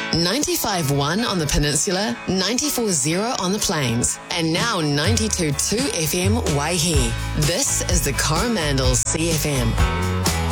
95.1 on the peninsula, 94.0 on the plains, and now 92.2 FM Waihi. This is the Coromandel CFM.